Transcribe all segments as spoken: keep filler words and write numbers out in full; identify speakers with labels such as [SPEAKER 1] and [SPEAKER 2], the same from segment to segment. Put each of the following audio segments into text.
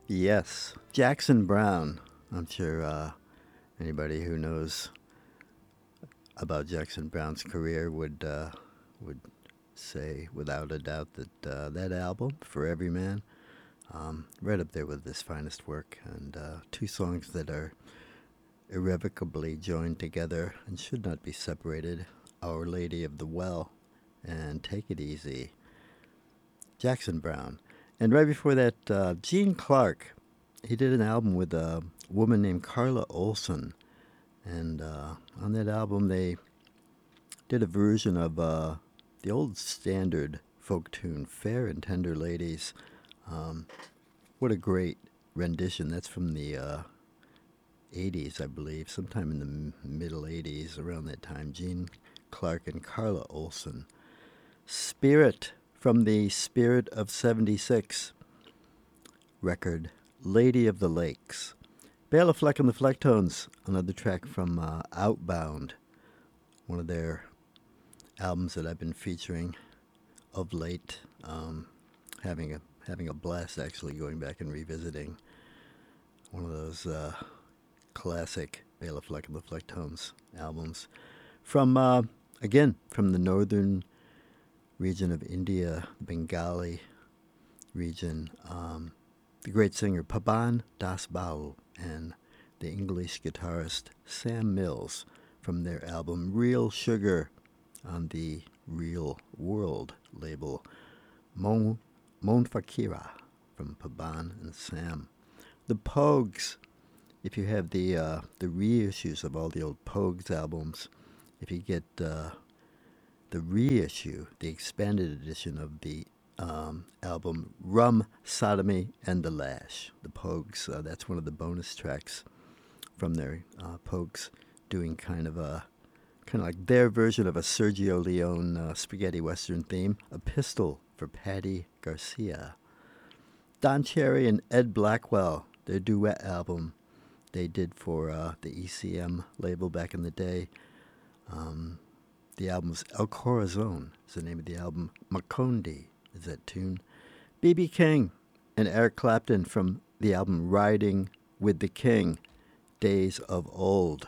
[SPEAKER 1] Yes, Jackson Brown. I'm sure uh, anybody who knows about Jackson Brown's career would uh, would say without a doubt that uh, that album, For Every Man, um, right up there with his finest work, and uh, two songs that are irrevocably joined together and should not be separated. Our Lady of the Well and Take It Easy. Jackson Brown. And right before that, uh, Gene Clark. He did an album with a woman named Carla Olson. And uh, on that album, they did a version of uh, the old standard folk tune, Fair and Tender Ladies. Um, what a great rendition. That's from the uh, eighties, I believe, sometime in the m- middle eighties, around that time. Gene Clark and Carla Olson. Spirit from the Spirit of seventy-six record, Lady of the Lakes. Bela Fleck and the Flecktones, another track from uh, Outbound, one of their albums that I've been featuring of late. Um, having a having a blast actually going back and revisiting one of those uh, classic Bela Fleck and the Flecktones albums from uh, again from the northern region of India, Bengali region. Um, the great singer Paban Das Bau and the English guitarist Sam Mills from their album Real Sugar on the Real World label. Mon, Mon Fakira from Paban and Sam. The Pogues, if you have the uh, the reissues of all the old Pogues albums, if you get uh, the reissue, the expanded edition of the um, album Rum, Sodomy, and the Lash. The Pogues, uh, that's one of the bonus tracks from their uh, Pogues doing kind of a kind of like their version of a Sergio Leone uh, spaghetti western theme, A Pistol for Patty Garcia. Don Cherry and Ed Blackwell, their duet album they did for uh, the E C M label back in the day. Um, the album's El Corazon is the name of the album. Macondi is that tune. B B King and Eric Clapton from the album Riding with the King, Days of Old.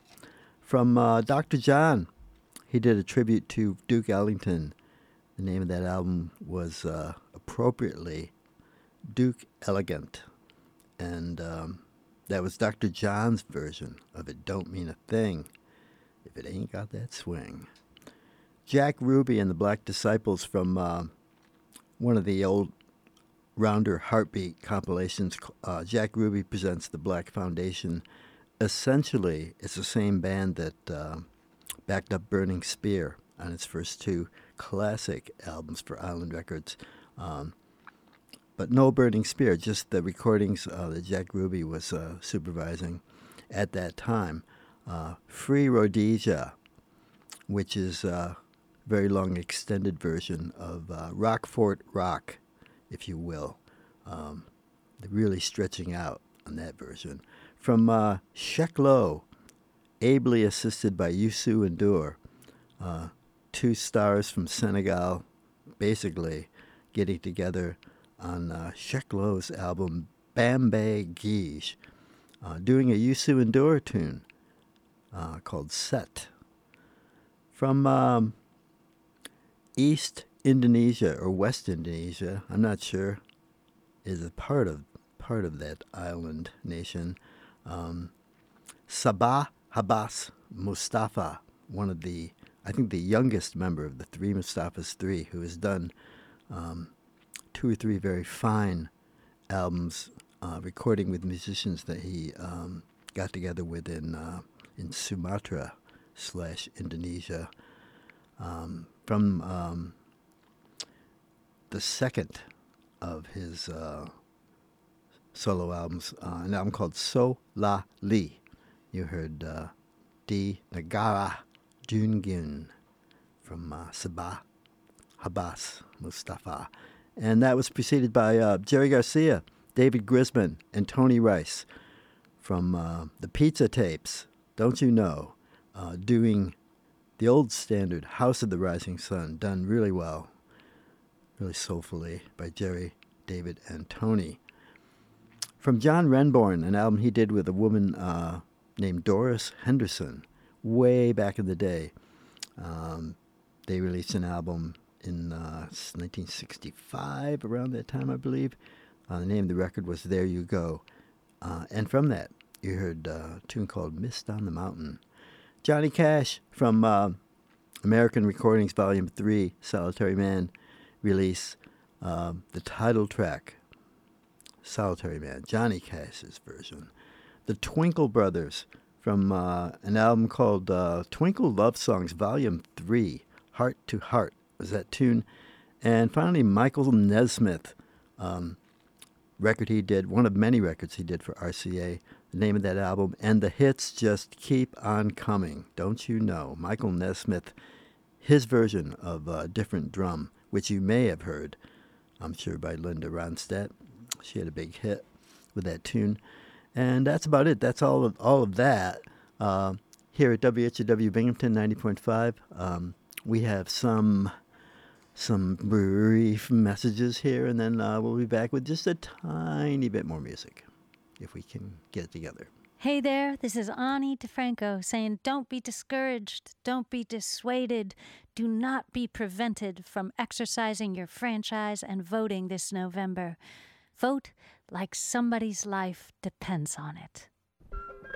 [SPEAKER 1] From uh, Doctor John, he did a tribute to Duke Ellington. The name of that album was uh, appropriately Duke Elegant. And um, that was Doctor John's version of It Don't Mean a Thing if it ain't got that swing. Jack Ruby and the Black Disciples from uh, one of the old Rounder Heartbeat compilations. Uh, Jack Ruby presents the Black Foundation. Essentially, it's the same band that uh, backed up Burning Spear on its first two classic albums for Island Records. Um, but no Burning Spear, just the recordings uh, that Jack Ruby was uh, supervising at that time. Uh, Free Rhodesia, which is a very long extended version of uh, Rockfort Rock, if you will. Um, really stretching out on that version. From uh, Sheck Low, ably assisted by Youssou N'Dour, uh, two stars from Senegal, basically getting together on uh, Sheck Low's album Bambay Guige, uh, doing a Youssou N'Dour tune uh, called Set. From um, East Indonesia or West Indonesia, I'm not sure, is a part of part of that island nation. Um, Sabah Habas Mustafa, one of the, I think the youngest member of the three Mustafas three, who has done um, two or three very fine albums, uh, recording with musicians that he um, got together with in uh, in Sumatra slash Indonesia. Um, from um, the second of his uh, solo albums, uh, an album called So La Li. You heard uh, Di Negara Dungin from uh, Sabah Habas Mustafa. And that was preceded by uh, Jerry Garcia, David Grisman, and Tony Rice from uh, the Pizza Tapes, Don't You Know, uh, doing the old standard House of the Rising Sun, done really well, really soulfully by Jerry, David, and Tony. from John Renbourn, an album he did with a woman uh, named Doris Henderson way back in the day. Um, they released an album in uh, nineteen sixty-five, around that time, I believe. Uh, the name of the record was There You Go. Uh, and from that, you heard uh, a tune called Mist on the Mountain. Johnny Cash from uh, American Recordings Volume three, Solitary Man release, uh, the title track, Solitary Man, Johnny Cash's version. The Twinkle Brothers from uh, an album called uh, Twinkle Love Songs Volume three, Heart to Heart was that tune. And finally, Michael Nesmith, um, record he did, one of many records he did for R C A, the name of that album, And the Hits Just Keep on Coming, Don't You Know? Michael Nesmith, his version of uh, Different Drum, which you may have heard, I'm sure, by Linda Ronstadt. She had a big hit with that tune. And that's about it. That's all of all of that. Uh, here at W H W Binghamton ninety point five, um, we have some some brief messages here, and then uh, we'll be back with just a tiny bit more music, if we can get it together.
[SPEAKER 2] Hey there, this is Ani DeFranco saying don't be discouraged, don't be dissuaded, do not be prevented from exercising your franchise and voting this November. Vote like somebody's life depends on it.